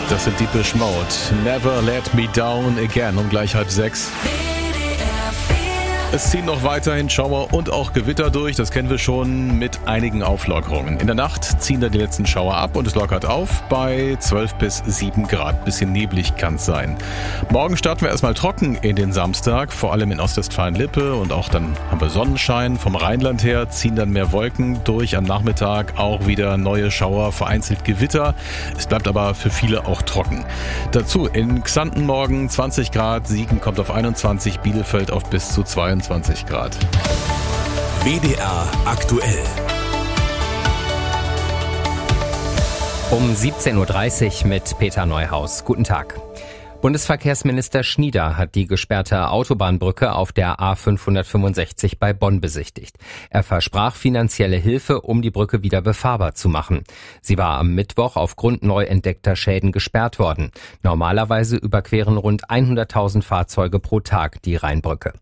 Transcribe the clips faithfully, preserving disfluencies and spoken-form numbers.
Das sind Depeche Mode. Never Let Me Down Again um gleich halb sechs. Es ziehen noch weiterhin Schauer und auch Gewitter durch, das kennen wir schon, mit einigen Auflockerungen. In der Nacht ziehen dann die letzten Schauer ab und es lockert auf bei zwölf bis sieben Grad. Bisschen neblig kann es sein. Morgen starten wir erstmal trocken in den Samstag, vor allem in Ostwestfalen-Lippe, und auch dann haben wir Sonnenschein. Vom Rheinland her ziehen dann mehr Wolken durch, am Nachmittag auch wieder neue Schauer, vereinzelt Gewitter. Es bleibt aber für viele auch trocken. Dazu in Xanten morgen zwanzig Grad, Siegen kommt auf einundzwanzig, Bielefeld auf bis zu zweiundzwanzig Grad. W D R aktuell. Um siebzehn Uhr dreißig mit Peter Neuhaus. Guten Tag. Bundesverkehrsminister Schnieder hat die gesperrte Autobahnbrücke auf der A fünfhundertfünfundsechzig bei Bonn besichtigt. Er versprach finanzielle Hilfe, um die Brücke wieder befahrbar zu machen. Sie war am Mittwoch aufgrund neu entdeckter Schäden gesperrt worden. Normalerweise überqueren rund hunderttausend Fahrzeuge pro Tag die Rheinbrücke.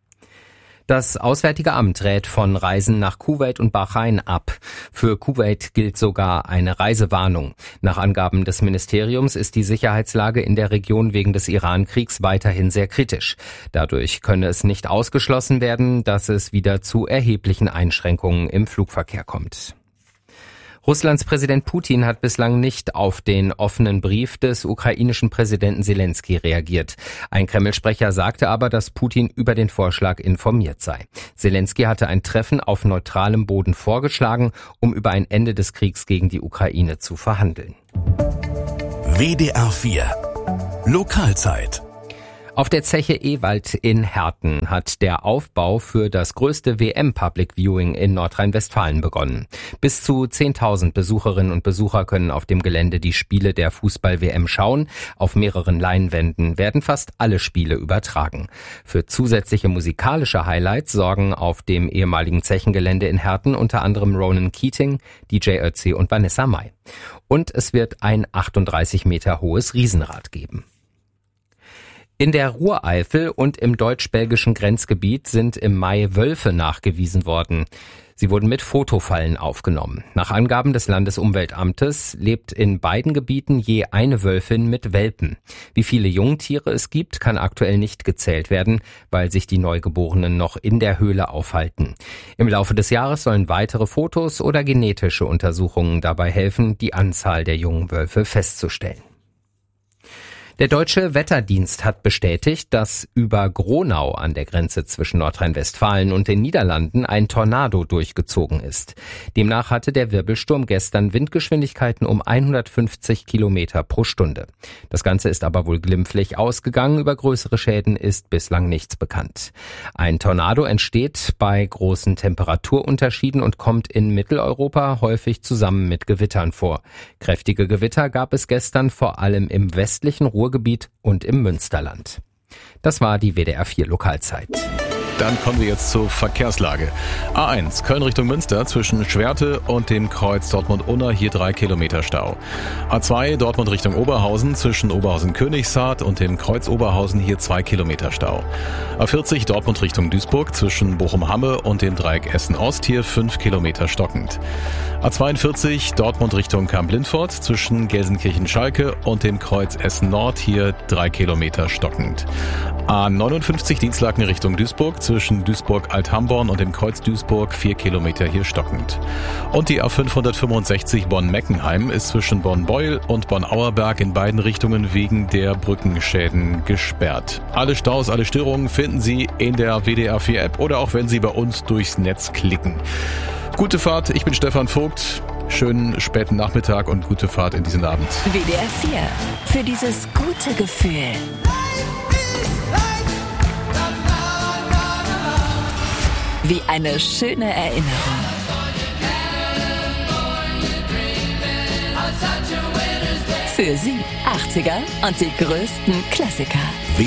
Das Auswärtige Amt rät von Reisen nach Kuwait und Bahrain ab. Für Kuwait gilt sogar eine Reisewarnung. Nach Angaben des Ministeriums ist die Sicherheitslage in der Region wegen des Iran-Kriegs weiterhin sehr kritisch. Dadurch könne es nicht ausgeschlossen werden, dass es wieder zu erheblichen Einschränkungen im Flugverkehr kommt. Russlands Präsident Putin hat bislang nicht auf den offenen Brief des ukrainischen Präsidenten Selenskyj reagiert. Ein Kreml-Sprecher sagte aber, dass Putin über den Vorschlag informiert sei. Selenskyj hatte ein Treffen auf neutralem Boden vorgeschlagen, um über ein Ende des Kriegs gegen die Ukraine zu verhandeln. W D R vier Lokalzeit. Auf der Zeche Ewald in Herten hat der Aufbau für das größte W M-Public Viewing in Nordrhein-Westfalen begonnen. Bis zu zehntausend Besucherinnen und Besucher können auf dem Gelände die Spiele der Fußball-W M schauen. Auf mehreren Leinwänden werden fast alle Spiele übertragen. Für zusätzliche musikalische Highlights sorgen auf dem ehemaligen Zechengelände in Herten unter anderem Ronan Keating, D J Ötzi und Vanessa Mai. Und es wird ein achtunddreißig Meter hohes Riesenrad geben. In der Ruhreifel und im deutsch-belgischen Grenzgebiet sind im Mai Wölfe nachgewiesen worden. Sie wurden mit Fotofallen aufgenommen. Nach Angaben des Landesumweltamtes lebt in beiden Gebieten je eine Wölfin mit Welpen. Wie viele Jungtiere es gibt, kann aktuell nicht gezählt werden, weil sich die Neugeborenen noch in der Höhle aufhalten. Im Laufe des Jahres sollen weitere Fotos oder genetische Untersuchungen dabei helfen, die Anzahl der jungen Wölfe festzustellen. Der Deutsche Wetterdienst hat bestätigt, dass über Gronau an der Grenze zwischen Nordrhein-Westfalen und den Niederlanden ein Tornado durchgezogen ist. Demnach hatte der Wirbelsturm gestern Windgeschwindigkeiten um hundertfünfzig Kilometer pro Stunde. Das Ganze ist aber wohl glimpflich ausgegangen. Über größere Schäden ist bislang nichts bekannt. Ein Tornado entsteht bei großen Temperaturunterschieden und kommt in Mitteleuropa häufig zusammen mit Gewittern vor. Kräftige Gewitter gab es gestern vor allem im westlichen Ruhrgebiet Ruhrgebiet und im Münsterland. Das war die W D R vier Lokalzeit. Dann kommen wir jetzt zur Verkehrslage. A eins, Köln Richtung Münster zwischen Schwerte und dem Kreuz Dortmund-Unna, hier drei Kilometer Stau. A zwei, Dortmund Richtung Oberhausen zwischen Oberhausen-Königshardt und dem Kreuz Oberhausen, hier zwei Kilometer Stau. A vierzig, Dortmund Richtung Duisburg zwischen Bochum-Hamme und dem Dreieck Essen-Ost, hier fünf Kilometer stockend. A zweiundvierzig, Dortmund Richtung Kamp-Lindfort zwischen Gelsenkirchen-Schalke und dem Kreuz Essen-Nord, hier drei Kilometer stockend. A neunundfünfzig, Dienstlaken Richtung Duisburg zwischen Duisburg-Althamborn und dem Kreuz Duisburg, vier Kilometer hier stockend. Und die A fünfhundertfünfundsechzig Bonn-Meckenheim ist zwischen Bonn-Beuel und Bonn-Auerberg in beiden Richtungen wegen der Brückenschäden gesperrt. Alle Staus, alle Störungen finden Sie in der W D R vier App oder auch wenn Sie bei uns durchs Netz klicken. Gute Fahrt, ich bin Stefan Vogt. Schönen späten Nachmittag und gute Fahrt in diesen Abend. W D R vier. Für dieses gute Gefühl. Wie eine schöne Erinnerung. Für Sie achtziger und die größten Klassiker.